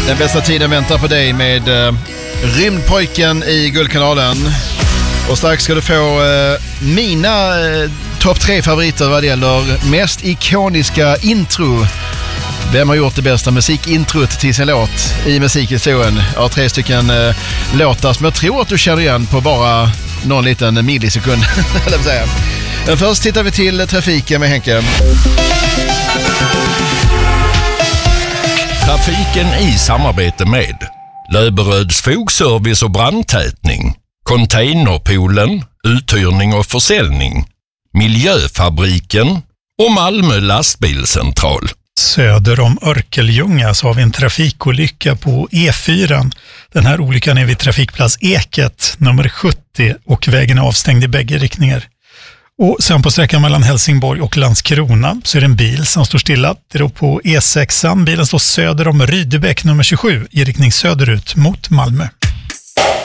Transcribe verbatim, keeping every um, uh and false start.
Den bästa tiden väntar på dig med uh, Rymdpojken i Guldkanalen. Och strax ska du få uh, mina uh, topp tre favoriter vad det gäller mest ikoniska intro. Vem har gjort det bästa musikintrot till sin låt i musikhistorien? Jag har tre stycken uh, låtar som jag tror att du känner igen på bara någon liten millisekund. Men först tittar vi till trafiken med Henke. Trafiken i samarbete med Löberöds fogservice och brandtätning, Containerpoolen, uthyrning och försäljning, Miljöfabriken och Malmö lastbilscentral. Söder om Örkelljunga så har vi en trafikolycka på E fyra. Den här olyckan är vid trafikplats Eket, nummer sjuttio, och vägen är avstängd i bägge riktningar. Och sen på sträckan mellan Helsingborg och Landskrona så är det en bil som står stilla. Det är då på E sex. Bilen står söder om Rydebäck nummer tjugosju i riktning söderut mot Malmö.